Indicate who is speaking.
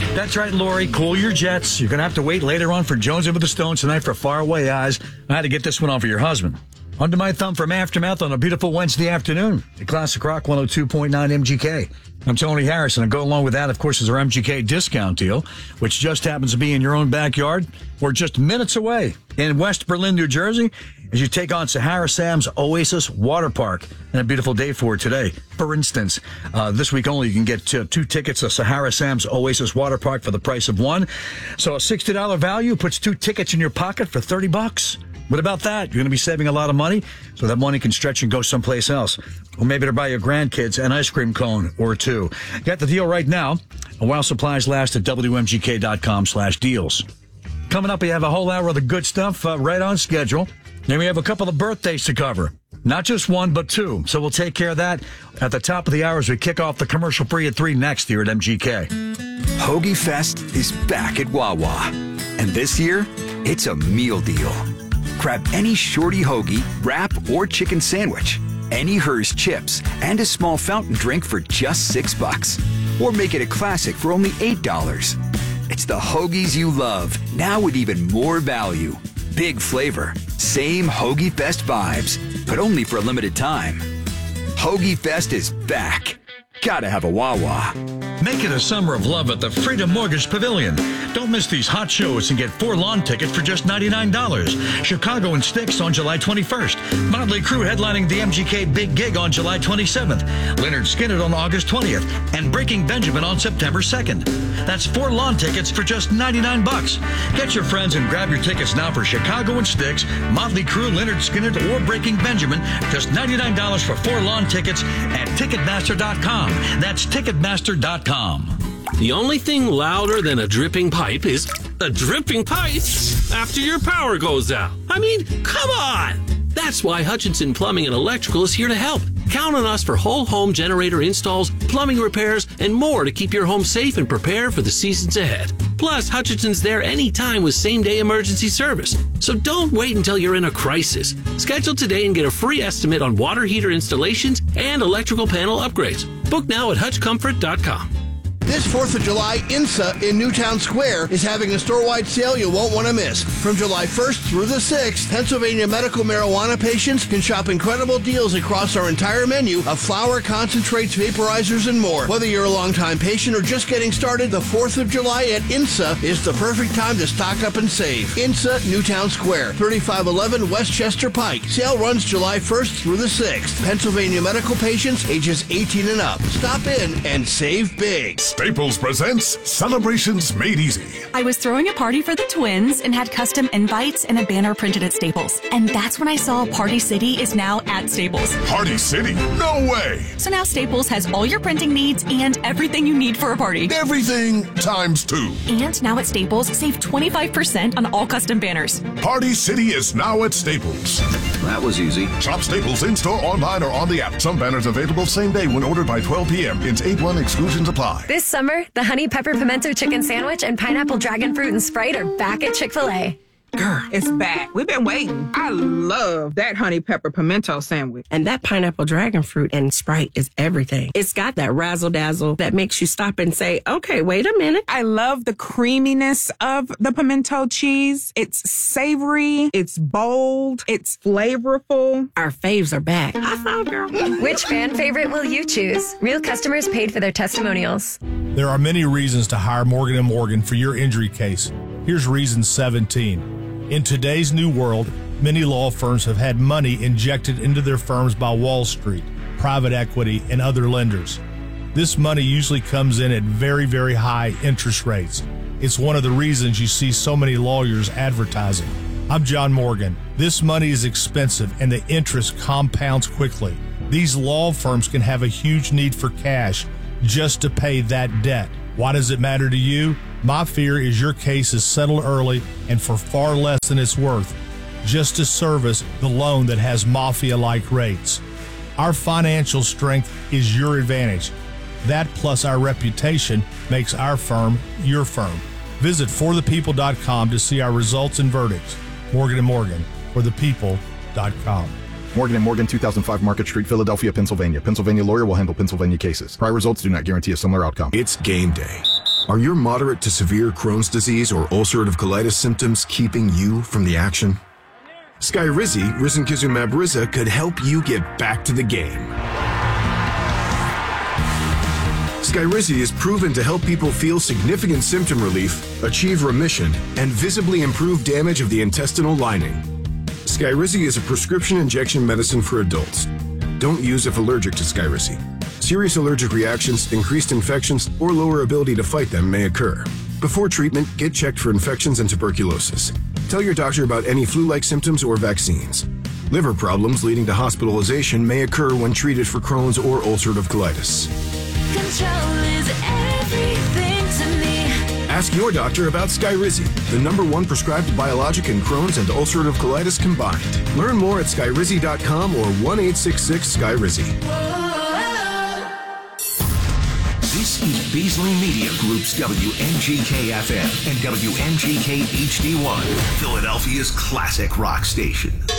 Speaker 1: That's right, Lori. Cool your jets. You're going to have to wait later on for Jonesy with the Stones tonight for Faraway Eyes. I had to get this one on for your husband. Under my thumb from Aftermath on a beautiful Wednesday afternoon. The Classic Rock 102.9 MGK. I'm Tony Harrison, and go along with that, of course, is our MGK discount deal, which just happens to be in your own backyard or just minutes away in West Berlin, New Jersey, as you take on Sahara Sam's Oasis Water Park. And a beautiful day for it today. For instance, this week only, you can get 2 tickets to Sahara Sam's Oasis Water Park for the price of 1. So a $60 value puts 2 tickets in your pocket for $30. What about that? You're going to be saving a lot of money, so that money can stretch and go someplace else. Or maybe to buy your grandkids an ice cream cone or 2. Get the deal right now, and while supplies last at WMGK.com/deals. Coming up, we have a whole hour of the good stuff right on schedule. Then we have a couple of birthdays to cover. Not just 1, but 2. So we'll take care of that at the top of the hour as we kick off the commercial free at 3 next here at MGK.
Speaker 2: Hoagie Fest is back at Wawa. And this year, it's a meal deal. Grab any shorty hoagie, wrap, or chicken sandwich, any Hers chips, and a small fountain drink for just $6. Or make it a classic for only $8. It's the hoagies you love, now with even more value. Big flavor, same Hoagie Fest vibes, but only for a limited time. Hoagie Fest is back. Gotta have a Wawa.
Speaker 1: Make it a summer of love at the Freedom Mortgage Pavilion. Don't miss these hot shows and get 4 lawn tickets for just $99. Chicago and Styx on July 21st. Motley Crue headlining the MGK Big Gig on July 27th. Lynyrd Skynyrd on August 20th. And Breaking Benjamin on September 2nd. That's 4 lawn tickets for just $99. Get your friends and grab your tickets now for Chicago and Styx, Motley Crue, Lynyrd Skynyrd, or Breaking Benjamin. Just $99 for 4 lawn tickets at Ticketmaster.com. That's Ticketmaster.com.
Speaker 3: The only thing louder than a dripping pipe is a dripping pipe after your power goes out. I mean, come on! That's why Hutchinson Plumbing and Electrical is here to help. Count on us for whole home generator installs, plumbing repairs, and more to keep your home safe and prepared for the seasons ahead. Plus, Hutchinson's there anytime with same-day emergency service. So don't wait until you're in a crisis. Schedule today and get a free estimate on water heater installations and electrical panel upgrades. Book now at hutchcomfort.com.
Speaker 4: This 4th of July, INSA in Newtown Square is having a store-wide sale you won't want to miss. From July 1st through the 6th, Pennsylvania medical marijuana patients can shop incredible deals across our entire menu of flower, concentrates, vaporizers, and more. Whether you're a long-time patient or just getting started, the 4th of July at INSA is the perfect time to stock up and save. INSA, Newtown Square, 3511 Westchester Pike. Sale runs July 1st through the 6th. Pennsylvania medical patients ages 18 and up. Stop in and save big.
Speaker 5: Staples presents Celebrations Made Easy.
Speaker 6: I was throwing a party for the twins and had custom invites and a banner printed at Staples. And that's when I saw Party City is now at Staples.
Speaker 5: Party City? No way!
Speaker 6: So now Staples has all your printing needs and everything you need for a party.
Speaker 5: Everything times 2.
Speaker 6: And now at Staples, save 25% on all custom banners.
Speaker 5: Party City is now at Staples.
Speaker 7: That was easy.
Speaker 5: Shop Staples in-store, online, or on the app. Some banners available same day when ordered by 12 p.m. Ins 8-1 exclusions apply.
Speaker 8: This summer, the Honey Pepper Pimento Chicken Sandwich and Pineapple Dragon Fruit and Sprite are back at Chick-fil-A.
Speaker 9: Girl, it's back. We've been waiting. I love that Honey Pepper Pimento Sandwich.
Speaker 10: And that Pineapple Dragon Fruit and Sprite is everything. It's got that razzle-dazzle that makes you stop and say, okay, wait a minute.
Speaker 9: I love the creaminess of the pimento cheese. It's savory. It's bold. It's flavorful.
Speaker 10: Our faves are back. I found girl.
Speaker 8: Which fan favorite will you choose? Real customers paid for their testimonials.
Speaker 11: There are many reasons to hire Morgan & Morgan for your injury case. Here's reason 17. In today's new world, many law firms have had money injected into their firms by Wall Street, private equity, and other lenders. This money usually comes in at very, very high interest rates. It's one of the reasons you see so many lawyers advertising. I'm John Morgan. This money is expensive and the interest compounds quickly. These law firms can have a huge need for cash just to pay that debt. Why does it matter to you? My fear is your case is settled early and for far less than it's worth, just to service the loan that has mafia-like rates. Our financial strength is your advantage. That plus our reputation makes our firm your firm. Visit forthepeople.com to see our results and verdicts. Morgan & Morgan, forthepeople.com.
Speaker 12: Morgan & Morgan, 2005 Market Street, Philadelphia, Pennsylvania. Pennsylvania lawyer will handle Pennsylvania cases. Prior results do not guarantee a similar outcome.
Speaker 5: It's game day.
Speaker 7: Are your moderate to severe Crohn's disease or ulcerative colitis symptoms keeping you from the action? Skyrizi, risankizumab Riza, could help you get back to the game. Skyrizi is proven to help people feel significant symptom relief, achieve remission, and visibly improve damage of the intestinal lining. Skyrizi is a prescription injection medicine for adults. Don't use if allergic to Skyrizi. Serious allergic reactions, increased infections, or lower ability to fight them may occur. Before treatment, get checked for infections and tuberculosis. Tell your doctor about any flu-like symptoms or vaccines. Liver problems leading to hospitalization may occur when treated for Crohn's or ulcerative colitis.
Speaker 13: Control is everything to me.
Speaker 7: Ask your doctor about Skyrizi, the #1 prescribed biologic in Crohn's and ulcerative colitis combined. Learn more at skyrizi.com or 1-866-SKYRIZI.
Speaker 14: This is Beasley Media Group's WNGK-FM and WNGK HD1, Philadelphia's classic rock station.